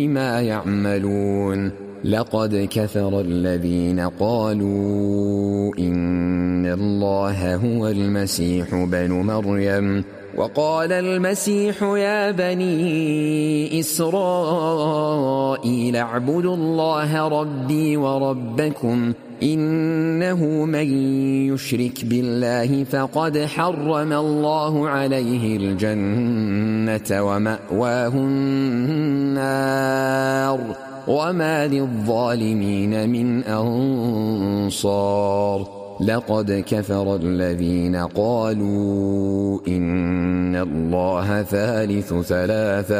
ما يعملون لقد كفر الذين قالوا إن الله هو المسيح بن مريم وقال المسيح يا بني إسرائيل اعبدوا الله ربي وربكم إنه من يشرك بالله فقد حرم الله عليه الجنة ومأواه النار وما للظالمين من أنصار لقد كفر الذين قالوا إن الله ثالث ثلاثة